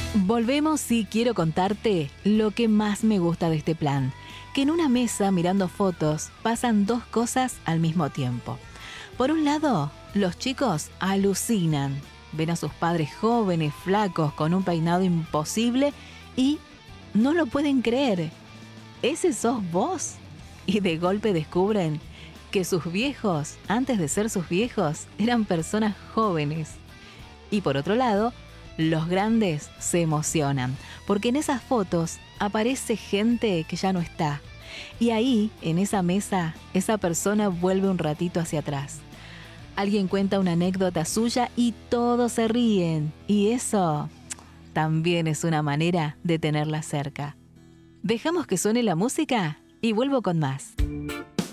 Volvemos y quiero contarte lo que más me gusta de este plan, que en una mesa mirando fotos pasan dos cosas al mismo tiempo. Por un lado, los chicos alucinan, ven a sus padres jóvenes, flacos, con un peinado imposible y no lo pueden creer. ¿Ese sos vos? Y de golpe descubren que sus viejos, antes de ser sus viejos, eran personas jóvenes. Y por otro lado, los grandes se emocionan, porque en esas fotos aparece gente que ya no está. Y ahí, en esa mesa, esa persona vuelve un ratito hacia atrás. Alguien cuenta una anécdota suya y todos se ríen. Y eso también es una manera de tenerla cerca. Dejamos que suene la música y vuelvo con más.